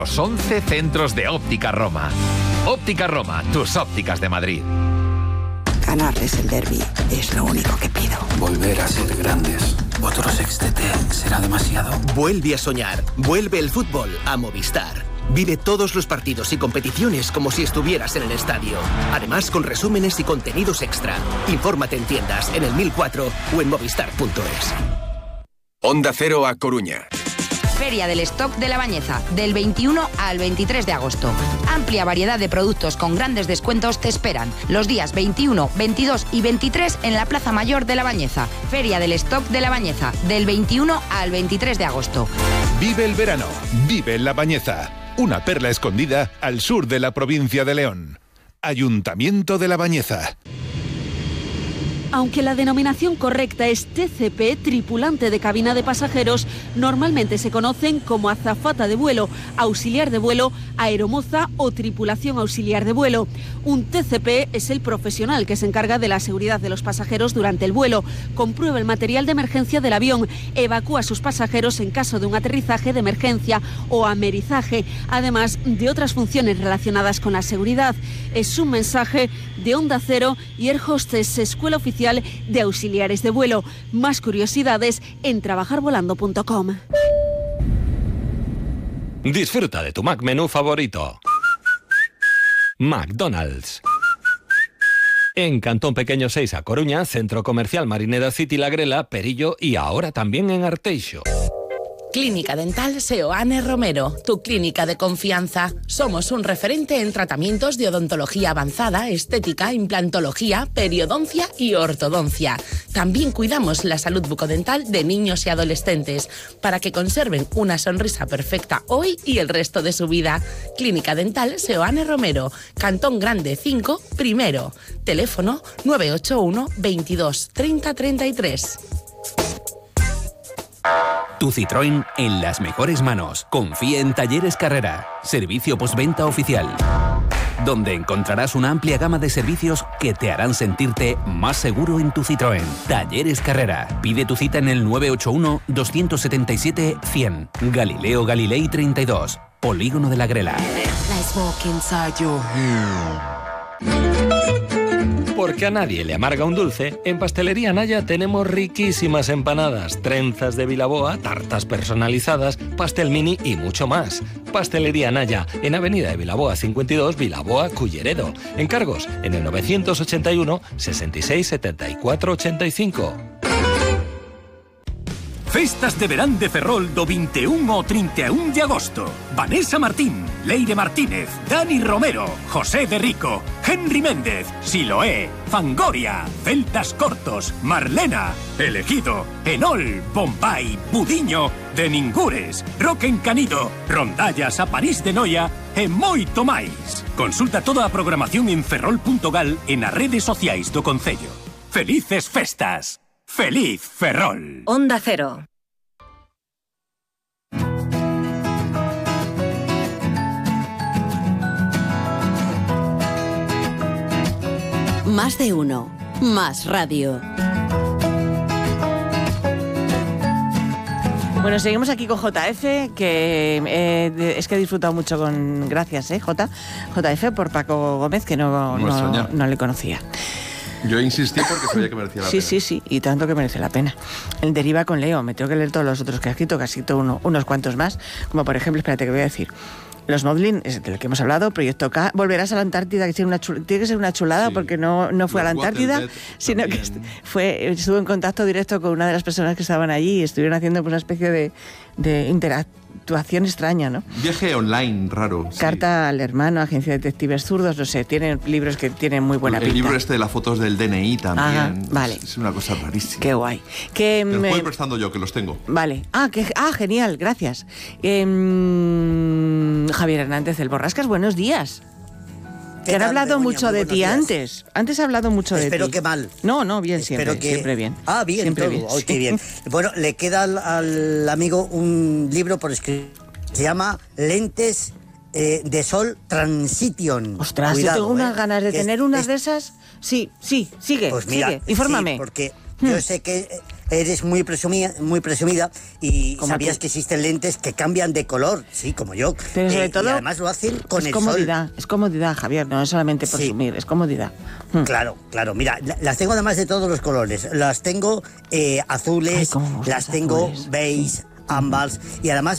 Los 11 centros de Óptica Roma. Óptica Roma, tus ópticas de Madrid. Ganarles el derbi es lo único que pido. Volver a ser grandes. Otro sextete será demasiado. Vuelve a soñar. Vuelve el fútbol a Movistar. Vive todos los partidos y competiciones como si estuvieras en el estadio. Además, con resúmenes y contenidos extra. Infórmate en tiendas, en el 1004 o en movistar.es. Onda Cero a Coruña. Feria del Stock de La Bañeza, del 21 al 23 de agosto. Amplia variedad de productos con grandes descuentos te esperan los días 21, 22 y 23 en la Plaza Mayor de La Bañeza. Feria del Stock de La Bañeza, del 21 al 23 de agosto. Vive el verano, vive en La Bañeza, una perla escondida al sur de la provincia de León. Ayuntamiento de La Bañeza. Aunque la denominación correcta es TCP, tripulante de cabina de pasajeros, normalmente se conocen como azafata de vuelo, auxiliar de vuelo, aeromoza o tripulación auxiliar de vuelo. Un TCP es el profesional que se encarga de la seguridad de los pasajeros durante el vuelo, comprueba el material de emergencia del avión, evacúa a sus pasajeros en caso de un aterrizaje de emergencia o amerizaje, además de otras funciones relacionadas con la seguridad. Es un mensaje de Onda Cero y Air Hostess, Escuela Oficial de Auxiliares de Vuelo. Más curiosidades en trabajarvolando.com. Disfruta de tu Mac menú favorito. McDonald's. En Cantón Pequeño 6 a Coruña, Centro Comercial Marineda City La Grela, Perillo y ahora también en Arteixo. Clínica Dental Seoane Romero, tu clínica de confianza. Somos un referente en tratamientos de odontología avanzada, estética, implantología, periodoncia y ortodoncia. También cuidamos la salud bucodental de niños y adolescentes para que conserven una sonrisa perfecta hoy y el resto de su vida. Clínica Dental Seoane Romero, Cantón Grande 5, primero. Teléfono 981 22 30 33. Tu Citroën en las mejores manos. Confía en Talleres Carrera, servicio postventa oficial, donde encontrarás una amplia gama de servicios que te harán sentirte más seguro en tu Citroën. Talleres Carrera. Pide tu cita en el 981 277 100. Galileo Galilei 32. Polígono de la Grela. Porque a nadie le amarga un dulce, en Pastelería Naya tenemos riquísimas empanadas, trenzas de Vilaboa, tartas personalizadas, pastel mini y mucho más. Pastelería Naya, en Avenida de Vilaboa 52, Vilaboa, Culleredo. Encargos en el 981 66 74 85. Festas de verán de Ferrol do 21 ao 31 de agosto. Vanessa Martín, Leire Martínez, Dani Romero, José de Rico, Henry Méndez, Siloé, Fangoria, Celtas Cortos, Marlena, Elegido, Enol, Bombay, Budiño, De Ningures, Roque Encanido, Rondallas a París de Noia e moito máis. Consulta toda a programación en ferrol.gal e nas redes sociais do Concello. Felices festas! ¡Feliz Ferrol! Onda Cero. Más de uno. Más radio. Bueno, seguimos aquí con JF, que es que he disfrutado mucho con... Gracias, JF, por Paco Gómez, que no le conocía. Yo insistí porque sabía que merecía la pena. Sí, y tanto que merece la pena. El Deriva con Leo, me tengo que leer todos los otros que ha escrito, casi unos cuantos más, como por ejemplo, espérate que voy a decir, Los Modlin, es del que hemos hablado, Proyecto K, Volverás a la Antártida, que tiene que ser una chulada, sí, porque no fue a la Antártida, sino que estuvo en contacto directo con una de las personas que estaban allí y estuvieron haciendo una especie de interactuación extraña, ¿no? Viaje online raro. Carta al hermano, Agencia de Detectives Zurdos, no sé, tienen libros que tienen muy buena pinta. El libro de las fotos del DNI también. Ajá, vale. Es una cosa rarísima. Qué guay. Te los voy prestando yo, que los tengo. Vale. Genial, gracias. Javier Hernández del Borrascas, buenos días. Que han hablado mucho de ti antes. Antes ha hablado mucho de ti. Espero que mal. No, bien, siempre bien. Bien, siempre todo. Bien. Sí. Qué bien. Bueno, le queda al amigo un libro por escribir. Se llama Lentes de Sol Transition. Ostras, yo tengo unas ganas de tener unas de esas. Sí, sigue, pues mira, sigue, infórmame. Sí, porque yo sé que eres muy presumida y sabías que existen lentes que cambian de color, sí, como yo. Pero sobre todo, y además lo hacen con el comodidad, sol. Es comodidad, Javier, no es solamente presumir, es comodidad. Claro, mira, las tengo además de todos los colores. Las tengo azules, las tengo beige, ámbals, y además